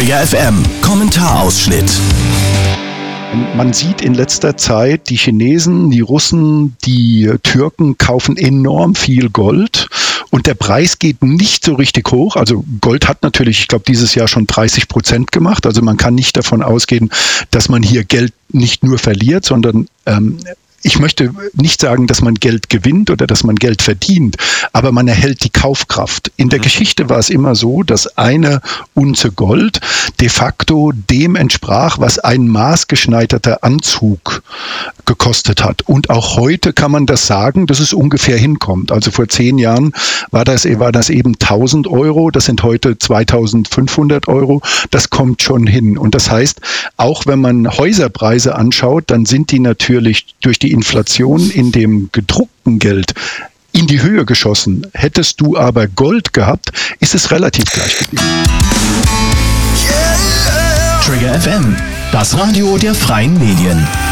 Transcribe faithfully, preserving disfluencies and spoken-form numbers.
Trigger F M, Kommentarausschnitt. Man sieht in letzter Zeit, die Chinesen, die Russen, die Türken kaufen enorm viel Gold und der Preis geht nicht so richtig hoch. Also Gold hat natürlich, ich glaube, dieses Jahr schon dreißig Prozent gemacht. Also man kann nicht davon ausgehen, dass man hier Geld nicht nur verliert, sondern ähm, ich möchte nicht sagen, dass man Geld gewinnt oder dass man Geld verdient, aber man erhält die Kaufkraft. In der mhm. Geschichte war es immer so, dass eine Unze Gold de facto dem entsprach, was ein maßgeschneiderter Anzug gekostet hat. Und auch heute kann man das sagen, dass es ungefähr hinkommt. Also vor zehn Jahren war das, war das eben tausend Euro, das sind heute zweitausendfünfhundert Euro. Das kommt schon hin. Und das heißt, auch wenn man Häuserpreise anschaut, dann sind die natürlich durch die Inflation in dem gedruckten Geld in die Höhe geschossen. Hättest du aber Gold gehabt, ist es relativ gleich geblieben. Trigger F M, das Radio der freien Medien.